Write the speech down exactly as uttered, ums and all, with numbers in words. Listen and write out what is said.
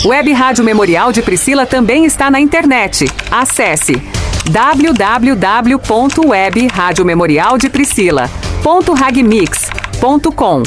Web Rádio Memorial de Priscila também está na internet. Acesse w w w ponto web rádio memorial de priscila ponto ragmix ponto com.